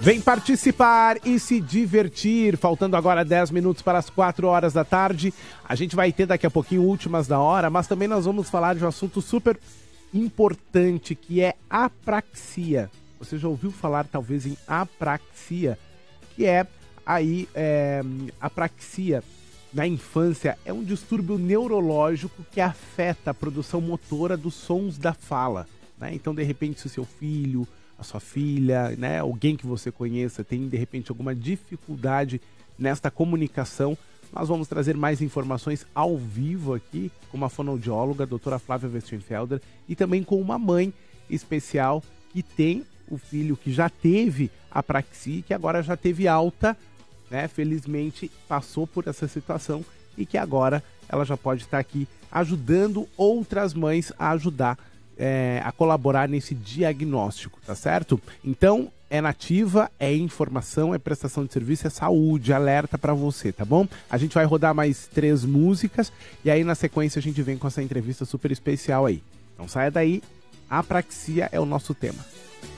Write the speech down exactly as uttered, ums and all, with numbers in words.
Vem participar e se divertir. Faltando agora dez minutos para as quatro horas da tarde. A gente vai ter daqui a pouquinho últimas da hora, mas também nós vamos falar de um assunto super importante que é apraxia. Você já ouviu falar talvez em apraxia? Que é aí é, apraxia na infância é um distúrbio neurológico que afeta a produção motora dos sons da fala, né? Então, de repente, se o seu filho, a sua filha, né, alguém que você conheça tem, de repente, alguma dificuldade nesta comunicação, nós vamos trazer mais informações ao vivo aqui com uma fonoaudióloga, a doutora Flávia Westenfelder, e também com uma mãe especial que tem o filho que já teve apraxia, que agora já teve alta, né? Felizmente passou por essa situação e que agora ela já pode estar aqui ajudando outras mães a ajudar, é, a colaborar nesse diagnóstico, tá certo? Então, é nativa, é informação, é prestação de serviço, é saúde, alerta pra você, tá bom? A gente vai rodar mais três músicas e aí na sequência a gente vem com essa entrevista super especial aí. Não saia daí, apraxia é o nosso tema.